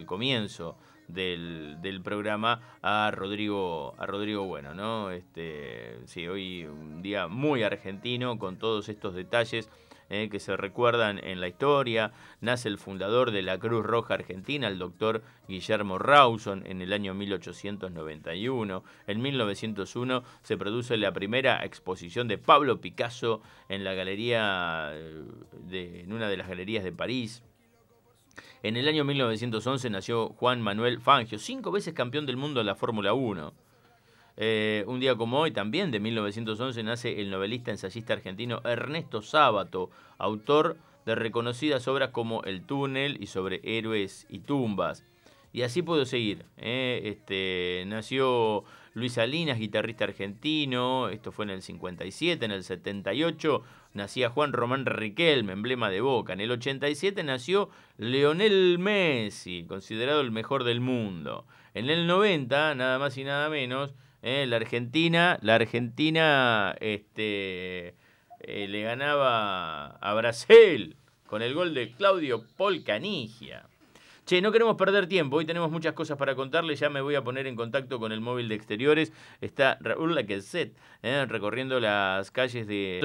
comienzo del programa a Rodrigo Bueno, ¿no? Sí, hoy un día muy argentino con todos estos detalles que se recuerdan en la historia. Nace el fundador de la Cruz Roja Argentina, el doctor Guillermo Rawson, en el año 1891. En 1901 se produce la primera exposición de Pablo Picasso en la galería en una de las galerías de París. En el año 1911 nació Juan Manuel Fangio, 5 veces campeón del mundo de la Fórmula 1. Un día como hoy, también de 1911, nace el novelista ensayista argentino Ernesto Sábato, autor de reconocidas obras como El túnel y Sobre héroes y tumbas. Y así puedo seguir. Nació Luis Salinas, guitarrista argentino, esto fue en el 57, en el 78 nacía Juan Román Riquelme, emblema de Boca. En el 87 nació Lionel Messi, considerado el mejor del mundo. En el 90, nada más y nada menos, la Argentina le ganaba a Brasil con el gol de Claudio Paul Canigia. Che, no queremos perder tiempo, hoy tenemos muchas cosas para contarles, ya me voy a poner en contacto con el móvil de exteriores. Está Raúl Laquezet, recorriendo las calles de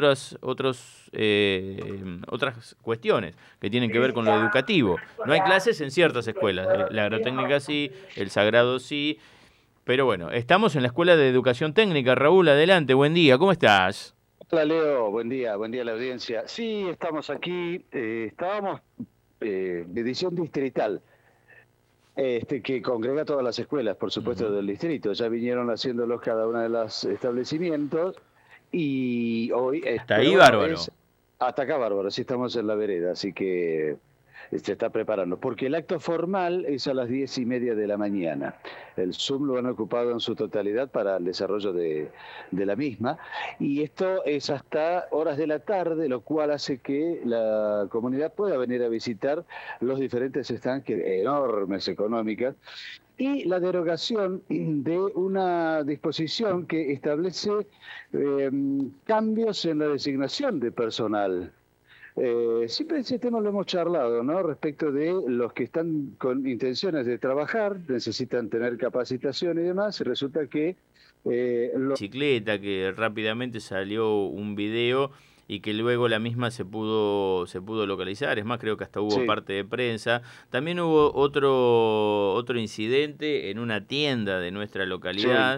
otras cuestiones que tienen que ver con lo educativo. No hay clases en ciertas escuelas, la agrotécnica sí, el sagrado sí, pero bueno, estamos en la Escuela de Educación Técnica. Raúl, adelante, buen día, ¿cómo estás? Hola Leo, buen día a la audiencia. Sí, estamos aquí, estábamos de edición distrital, que congrega todas las escuelas, por supuesto, Ujú. del distrito. Ya vinieron haciéndolos cada uno de los establecimientos y hoy, Hasta pero ahí, bueno, bárbaro. hasta acá bárbaro, sí estamos en la vereda, así que se está preparando, porque el acto formal es a las 10:30 de la mañana. El Zoom lo han ocupado en su totalidad para el desarrollo de la misma, y esto es hasta horas de la tarde, lo cual hace que la comunidad pueda venir a visitar los diferentes estanques enormes económicas y la derogación de una disposición que establece cambios en la designación de personal. Siempre ese tema lo hemos charlado, ¿no? Respecto de los que están con intenciones de trabajar, necesitan tener capacitación y demás, y resulta que Bicicleta, que rápidamente salió un video y que luego la misma se pudo localizar. Es más, creo que hasta hubo sí, parte de prensa. También hubo otro incidente en una tienda de nuestra sí. localidad.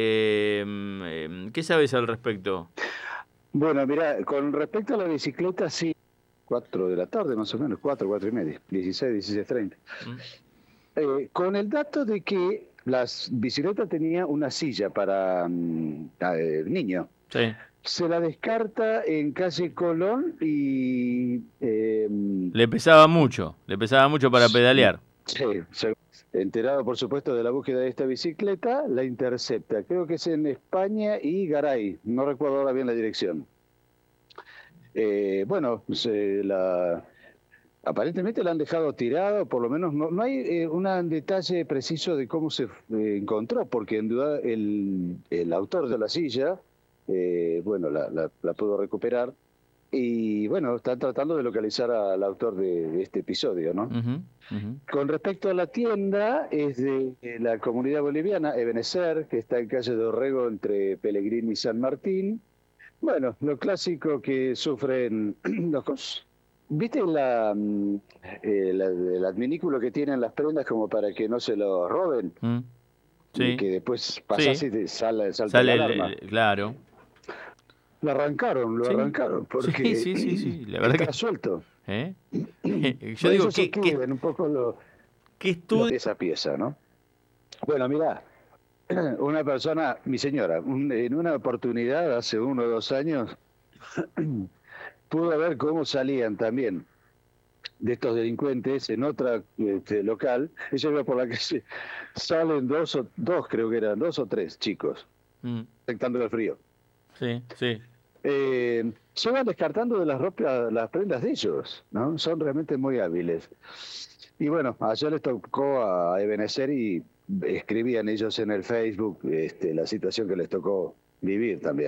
¿Qué sabes al respecto? Bueno, mira, con respecto a la bicicleta, sí, 4 de la tarde más o menos, 4:30, 16:30. ¿Mm? Con el dato de que las bicicletas tenía una silla para niño. Sí. Se la descarta en calle Colón y Le pesaba mucho para pedalear. sí, enterado por supuesto de la búsqueda de esta bicicleta, la intercepta. Creo que es en España y Garay, no recuerdo ahora bien la dirección. Bueno, aparentemente la han dejado tirada, o por lo menos no hay un detalle preciso de cómo se encontró, porque en duda el autor de la silla, bueno, la pudo recuperar. Y bueno, están tratando de localizar al autor de este episodio, ¿no? Ujú, ujú. Con respecto a la tienda, es de la comunidad boliviana, Ebenezer, que está en calle de Orrego entre Pellegrini y San Martín. Bueno, lo clásico que sufren los... ¿Viste el adminículo que tienen las prendas como para que no se lo roben? Mm. Y Sí, que después pasas sí. y te salta la Sale alarma. claro. Lo Sí, arrancaron sí, porque sí, sí, sí. La verdad está que. suelto. ¿Eh? Yo Por digo, eso se ¿qué escriben un poco qué estudio? esa pieza, ¿no? Bueno, mira, una persona, mi señora, en una oportunidad hace 1 o 2 años, pudo ver cómo salían también de estos delincuentes en otra local. Ella iba por la calle, salen dos, creo que eran, 2 o 3 chicos, Mm, afectando el frío. sí, sí. Se van descartando de las ropas, las prendas de ellos, ¿no? Son realmente muy hábiles. Y bueno, ayer les tocó a Ebenezer y escribían ellos en el Facebook la situación que les tocó vivir también.